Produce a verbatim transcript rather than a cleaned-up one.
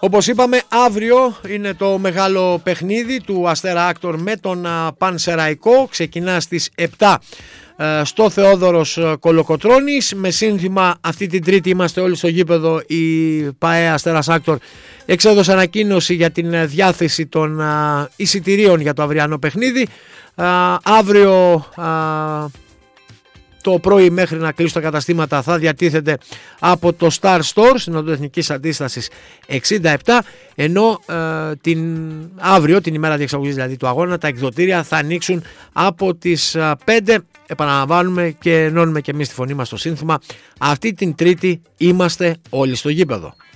Όπως είπαμε, αύριο είναι το μεγάλο παιχνίδι του Αστέρα Άκτορ με τον Πανσεραϊκό. Ξεκινά στις επτά στο Θεόδωρος Κολοκοτρώνης. Με σύνθημα αυτή την Τρίτη είμαστε όλοι στο γήπεδο. Η ΠΑΕ Αστέρας Άκτορ εξέδωσε ανακοίνωση για την διάθεση των εισιτηρίων για το αυριανό παιχνίδι. Αύριο το πρωί μέχρι να κλείσουν τα καταστήματα θα διατίθεται από το Star Store στην Οδοεθνικής Αντίστασης εξήντα επτά, ενώ ε, την, αύριο, την ημέρα διεξαγωγής δηλαδή του αγώνα, τα εκδοτήρια θα ανοίξουν από τις πέντε. Επαναλαμβάνουμε και ενώνουμε και εμείς τη φωνή μας στο σύνθημα αυτή την Τρίτη είμαστε όλοι στο γήπεδο.